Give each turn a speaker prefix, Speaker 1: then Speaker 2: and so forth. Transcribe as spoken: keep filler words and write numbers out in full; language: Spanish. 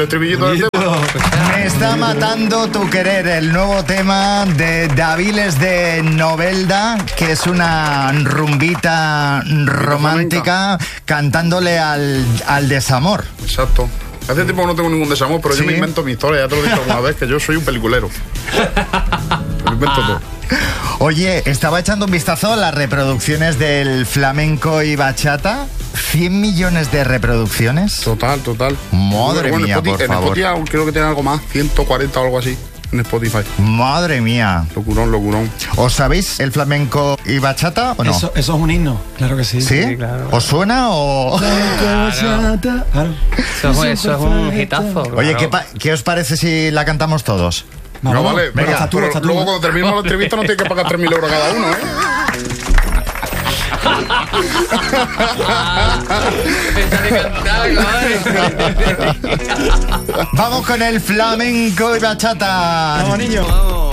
Speaker 1: estribillito del tema.
Speaker 2: Me está matando tu querer, el nuevo tema de Daviles de Novelda, que es una rumbita romántica cantándole al, al desamor.
Speaker 1: Exacto. Hace tiempo que no tengo ningún desamor, pero
Speaker 2: ¿Sí?
Speaker 1: yo me invento mi historia, ya te lo he dicho alguna vez, que yo soy un peliculero. Me invento todo.
Speaker 2: Oye, estaba echando un vistazo a las reproducciones del flamenco y bachata. ¿cien millones de reproducciones?
Speaker 1: Total, total.
Speaker 2: Madre
Speaker 1: bueno,
Speaker 2: mía,
Speaker 1: Spotify,
Speaker 2: por
Speaker 1: en
Speaker 2: favor.
Speaker 1: Spotify aún creo que tiene algo más, ciento cuarenta o algo así, en Spotify.
Speaker 2: Madre mía.
Speaker 1: Locurón, locurón.
Speaker 2: ¿Os sabéis el flamenco y bachata o no?
Speaker 3: Eso, eso es un himno, claro que sí.
Speaker 2: ¿Sí?
Speaker 4: Sí, claro.
Speaker 2: ¿Os suena o...?
Speaker 3: Claro.
Speaker 4: Eso, es- eso es un hitazo.
Speaker 2: Oye,
Speaker 4: claro.
Speaker 2: ¿qué, pa- ¿qué os parece si la cantamos todos?
Speaker 1: No,
Speaker 3: Vamos,
Speaker 1: vale,
Speaker 3: venga,
Speaker 1: pero,
Speaker 3: hasta tú,
Speaker 1: pero
Speaker 3: hasta tú.
Speaker 1: luego cuando terminemos la entrevista no tienes que pagar tres mil euros cada uno, ¿eh?
Speaker 2: Vamos con el flamenco y bachata.
Speaker 3: Vamos, niño.